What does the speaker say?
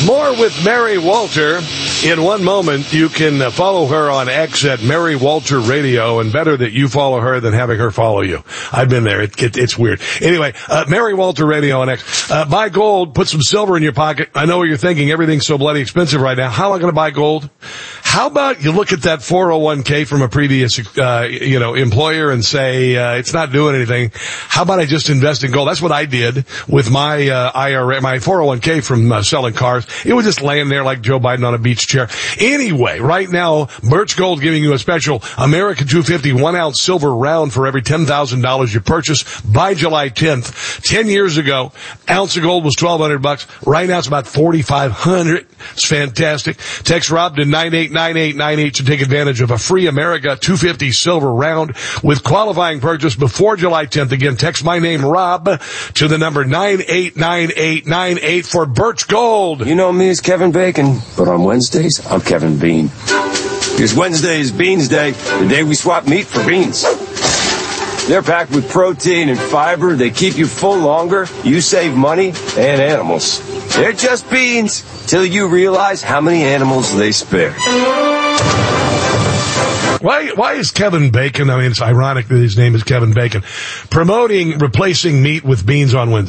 More with Mary Walter. In one moment, you can follow her on X at Mary Walter Radio, and better that you follow her than having her follow you. I've been there. It's weird. Anyway, Mary Walter Radio on X. Buy gold, put some silver in your pocket. I know what you're thinking. Everything's so bloody expensive right now. How am I going to buy gold? How about you look at that 401k from a previous, employer and say, it's not doing anything. How about I just invest in gold? That's what I did with my, IRA, my 401k from selling cars. It was just laying there like Joe Biden on a beach chair. Anyway, right now, Birch Gold giving you a special American 250 1-ounce silver round for every $10,000 you purchase by July 10th. 10 years ago, ounce of gold was $1,200. Right now, it's about $4,500. It's fantastic. Text Rob to 989898 to take advantage of a free America 250 silver round with qualifying purchase before July 10th. Again, text my name, Rob, to the number 989898 for Birch Gold. You know me as Kevin Bacon, but on Wednesdays, I'm Kevin Bean. Because Wednesday is Beans Day, the day we swap meat for beans. They're packed with protein and fiber. They keep you full longer. You save money and animals. They're just beans till you realize how many animals they spare. Why is Kevin Bacon, I mean, it's ironic that his name is Kevin Bacon, promoting replacing meat with beans on Wednesday?